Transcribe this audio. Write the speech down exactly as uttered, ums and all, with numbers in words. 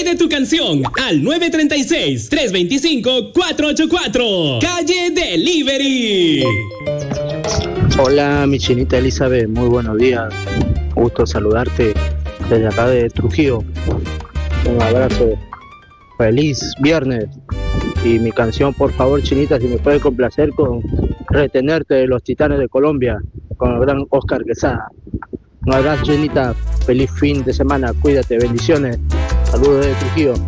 Pide tu canción al nueve tres seis, tres dos cinco, cuatro ocho cuatro. Calle Delivery. Hola, mi chinita Elizabeth, muy buenos días. Gusto saludarte desde acá de Trujillo. Un abrazo. Feliz viernes. Y mi canción, por favor, chinita, si me puedes complacer con Retenerte de los Titanes de Colombia, con el gran Oscar Quesada. Un abrazo, chinita. Feliz fin de semana. Cuídate. Bendiciones. Saludos desde Trujillo.